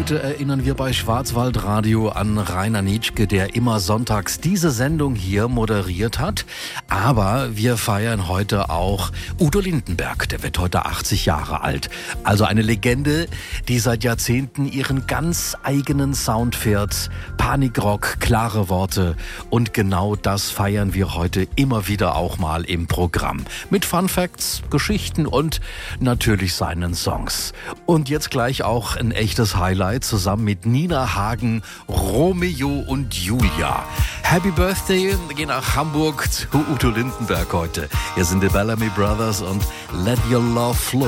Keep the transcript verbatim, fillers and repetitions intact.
Heute erinnern wir bei Schwarzwaldradio an Rainer Nitschke, der immer sonntags diese Sendung hier moderiert hat. Aber wir feiern heute auch Udo Lindenberg, der wird heute achtzig Jahre alt. Also eine Legende, die seit Jahrzehnten ihren ganz eigenen Sound fährt. Panikrock, klare Worte, und genau das feiern wir heute immer wieder auch mal im Programm. Mit Fun Facts, Geschichten und natürlich seinen Songs. Und jetzt gleich auch ein echtes Highlight zusammen mit Nina Hagen, Romeo und Julia. Happy Birthday, wir gehen nach Hamburg zu Udo Lindenberg heute. Hier sind die Bellamy Brothers und Let Your Love Flow.